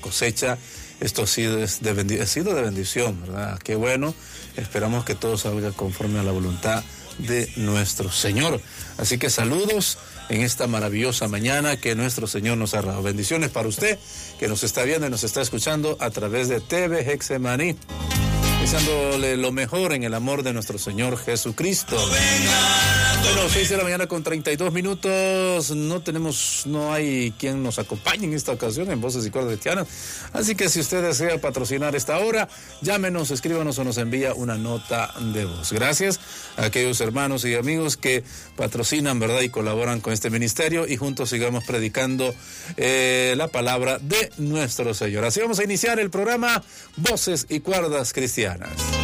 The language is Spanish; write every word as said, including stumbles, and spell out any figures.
cosecha. Esto ha sido, es de bendi- ha sido de bendición, ¿verdad? Qué bueno. Esperamos que todo salga conforme a la voluntad de nuestro Señor. Así que saludos en esta maravillosa mañana que nuestro Señor nos ha dado. Bendiciones para usted que nos está viendo y nos está escuchando a través de T V Hexemaní. Deseándole lo mejor en el amor de nuestro Señor Jesucristo. Bueno, seis de la mañana con treinta y dos minutos. No tenemos, no hay quien nos acompañe en esta ocasión en Voces y Cuerdas Cristianas. Así que si usted desea patrocinar esta hora, llámenos, escríbanos o nos envía una nota de voz. Gracias a aquellos hermanos y amigos que patrocinan, ¿verdad? Y colaboran con este ministerio y juntos sigamos predicando eh, la palabra de nuestro Señor. Así vamos a iniciar el programa Voces y Cuerdas Cristianas.